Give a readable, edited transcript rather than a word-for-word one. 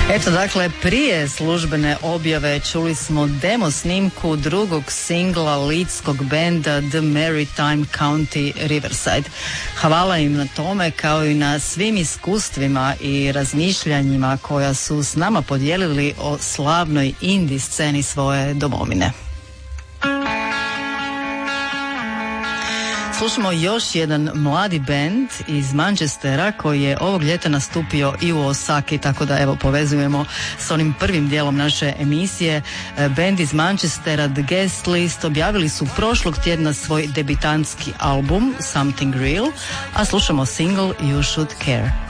Eto, dakle, prije službene objave čuli smo demo snimku drugog singla lidskog benda The Maritime County Riverside. Hvala im na tome, kao i na svim iskustvima i razmišljanjima koja su s nama podijelili o slavnoj indie sceni svoje domovine. Slušamo još jedan mladi bend iz Manchestera koji je ovog ljeta nastupio i u Osaki, tako da evo povezujemo s onim prvim dijelom naše emisije. Bend iz Manchestera The Guest List objavili su prošlog tjedna svoj debitantski album Something Real, a slušamo single You Should Care.